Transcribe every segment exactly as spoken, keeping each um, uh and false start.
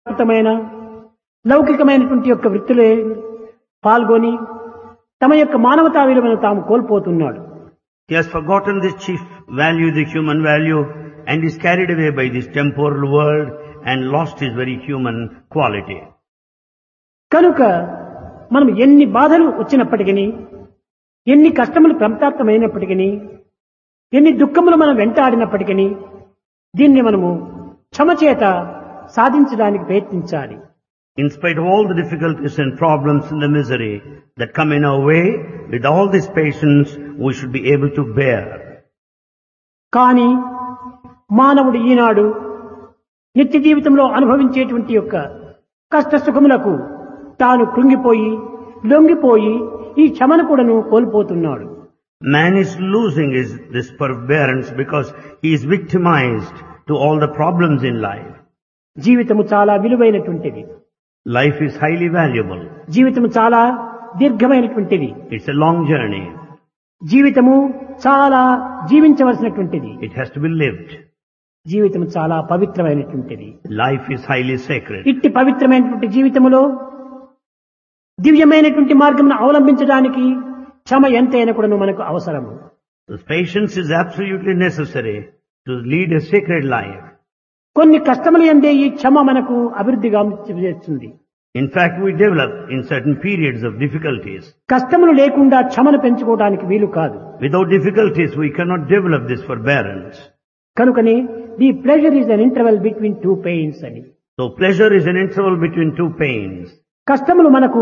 అద్భుతమైన లౌకికమైనటువంటి యొక్క వృత్తిలో పాల్గొని తమ యొక్క మానవతా విలువను తాము కోల్పోతున్నాడు. He has forgotten the chief value, the human value, and is carried away by this temporal world and lost his very human quality. కనుక మనం ఎన్ని బాధలు వచ్చినప్పటికీ, ఎన్ని కష్టములు ప్రాప్తమైనప్పటికీ, ఎన్ని దుఃఖములు మనం వెంటాడినప్పటికీ దీన్ని మనము క్షమ చేత సాధించడానికి ప్రయత్నించాలి. In spite of all the difficulties and problems and the misery that come in our way, with all this patience, we should be able to bear. కానీ మానవుడు ఈనాడు నిత్య జీవితంలో అనుభవించేటువంటి యొక్క కష్ట సుఖములకు తాను కృంగిపోయి లొంగిపోయి ఈ క్షమను కూడాను కోల్పోతున్నాడు. Man is losing his, this forbearance because he is victimized to all the problems in life. జీవితము చాలా విలువైనటువంటిది. Life is highly valuable. జీవితము చాలా దీర్ఘమైనటువంటిది. It's a long journey. జీవితము చాలా జీవించవలసినటువంటిది. It has to be lived. జీవితం చాలా పవిత్రమైనటువంటిది. Life is highly sacred. ఇట్టి పవిత్రమైనటువంటి జీవితములో దివ్యమైనటువంటి మార్గమును అవలంబించడానికి క్షమ ఎంతైనా కూడా మనకు అవసరము. This patience is absolutely necessary to lead a sacred life. కొన్ని కష్టములు యందే ఈ క్షమ మనకు అభివృద్ధిగా చేస్తుంది. In fact, we develop in certain periods of difficulties. కష్టములు లేకుండా క్షమను పెంచుకోవడానికి వీలు కాదు. Without difficulties, we cannot develop this forbearance. కనుకనే the pleasure is an interval between two pains అని. So pleasure is an interval between two pains. కష్టములు మనకు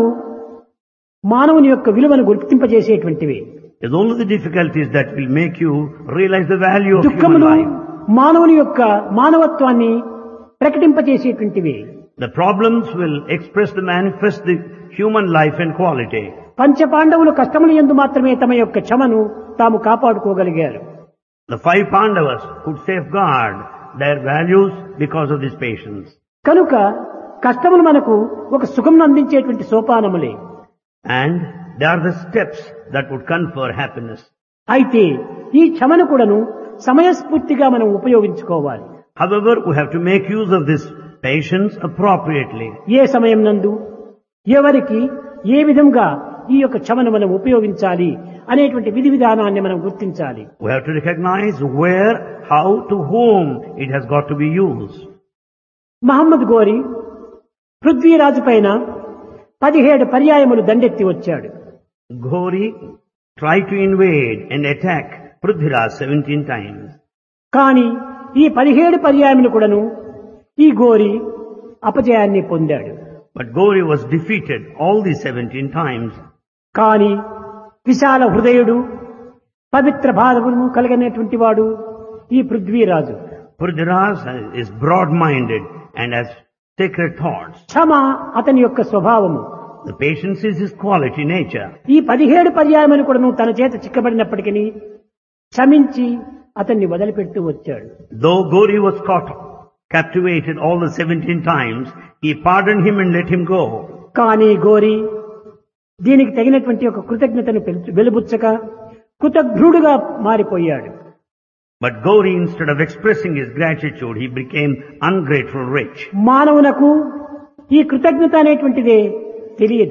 మానవుని యొక్క విలువను గుర్తింపజేసేటువంటివి. It's only the difficulties that will make you realize the value of human దుఃఖములు life. మానవుని యొక్క మానవత్వాన్ని ప్రకటింపజేసేటువంటివి. The problems will express the manifest the human life and quality. పంచ పాండవులు కష్టముల యందు మాత్రమే తమ యొక్క క్షమను తాము కాపాడుకోగలిగారు. The five Pandavas could safeguard their values because of this patience. కనుక కష్టములు మనకు ఒక సుఖం అందించేటువంటి సోపానములే. And they are the steps that would confer happiness. అయితే ఈ క్షమను కూడాను సమయస్ఫూర్తిగా మనం ఉపయోగించుకోవాలి. However, we have to make use of this patience appropriately. ఏ సమయం నందు ఎవరికి ఏ విధంగా ఈ యొక్క క్షమను మనం ఉపయోగించాలి అనేటువంటి విధి విధానాన్ని మనం గుర్తించాలి. We have to recognize where, how, to whom it has got to be used. Mohammed గోరి పృథ్వీరాజు పైన పదిహేడు పర్యాయములు దండెత్తి వచ్చాడు. Ghori tried to invade and attack Prithviraj seventeen times. కానీ ఈ పదిహేడు పర్యాయములు కూడాను ఈ గోరి అపజయాన్ని పొందాడు. But Ghori was defeated all these seventeen times. కానీ విశాల హృదయుడు పవిత్ర భావమును కలిగినటువంటి వాడు ఈ Prithviraj. Prithviraj is broad-minded and has sacred thoughts. క్షమ అతని యొక్క స్వభావము. The patience is his quality, nature. ఈ పదిహేడు పర్యాయములు కూడాను తన చేత చిక్కబడినప్పటికీ క్షమించి అతన్ని వదిలిపెడుతూ వచ్చాడు. Though Ghori was caught, captivated all the seventeen times, he pardoned him and let him go. కానీ గోరి దీనికి తగినటువంటి ఒక కృతజ్ఞతను వెలుబుచ్చక కృతజ్ఞుడుగా మారిపోయాడు. But Ghori, instead of expressing his gratitude, he became ungrateful rich. మానవునకు ఈ కృతజ్ఞత అనేటువంటిదే తెలియదు.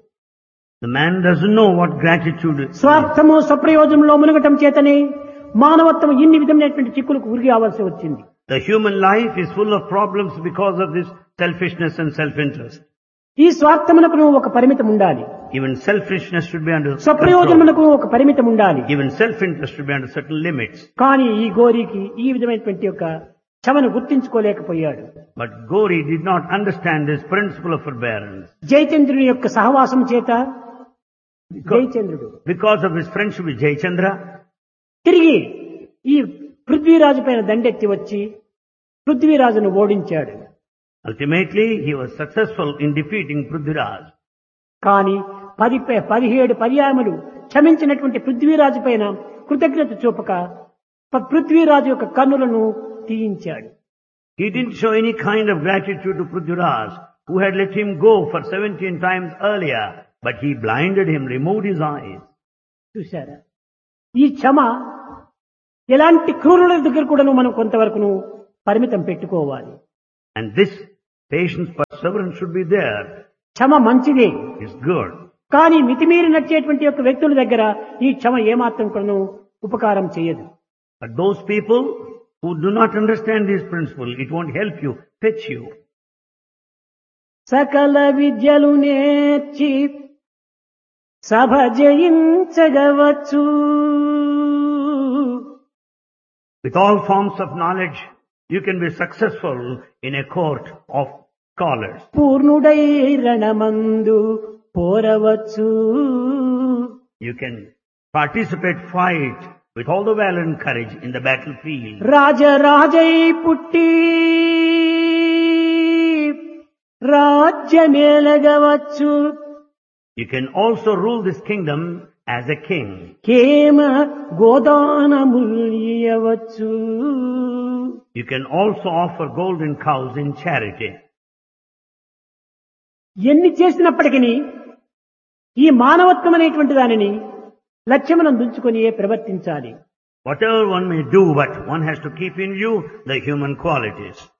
The man doesn't know what gratitude is. స్వార్థము స్వప్రయోజనంలో మునగటం చేతనే మానవత్వం ఇన్ని విధమైనటువంటి చిక్కులకు ఉరిగి అవ్వాల్సి వచ్చింది. The human life is full of problems because of this selfishness and self-interest. ఈ స్వార్థమునకు ఒక పరిమితం ఉండాలి. Even selfishness should be under control. స్వప్రయోజనమునకు ఒక పరిమితం ఉండాలి. Even self-interest should be under certain limits. కానీ ఈ గోరికి ఈ విధమైనటువంటి యొక్క క్షమను గుర్తించుకోలేకపోయాడు. But Ghori did not understand this principle of forbearance. జయచంద్రుని యొక్క సహవాసం చేత జయచంద్రుడు Because of his friendship with Jayachandra, తిరిగి ఈ పృథ్వీరాజు పైన దండెత్తి వచ్చి పృథ్వీరాజును ఓడించాడు. ultimately he was successful in defeating Prithviraj. కానీ పది పదిహేడు పర్యాయములు క్షమించినటువంటి పృథ్వీరాజు పైన కృతజ్ఞత చూపక పృథ్వీరాజు యొక్క కన్నులను తీయించాడు. He didn't show any kind of gratitude to Prithviraj, who had let him go for seventeen times earlier, but he blinded him, removed his eyes. చూశారా, ఈ క్షమ ఎలాంటి క్రూరుల దగ్గర కూడా మనం కొంతవరకు పరిమితం పెట్టుకోవాలి. And this Patience, perseverance should be there. క్షమ మంచిదే. It's good. కానీ మితిమీరి నడిచేటువంటి యొక్క వ్యక్తుల దగ్గర ఈ క్షమ ఏమాత్రం కూడా ఉపకారం చేయదు. But those people who do not understand this principle, it won't help you, fetch you. సకల విద్యలు నేర్చి సభ జయించగవచ్చు. With all forms of knowledge, you can be successful in a court of scholars. పూర్ణుడై రణమందు పోరవచ్చు. You can participate, fight with all the valor and courage in the battlefield. రాజరాజై పుట్టి రాజ్యమేలగవచ్చు. You can also rule this kingdom as a king. కేమ గోదానములియవచ్చు. You can also offer golden cows in charity. ఎన్ని చేసినప్పటికీ ఈ మానవత్వం అనేటువంటి దానిని లక్ష్యములను ఉంచుకొని ప్రవర్తించాలి. Whatever one may do, but one has to keep in view the human qualities.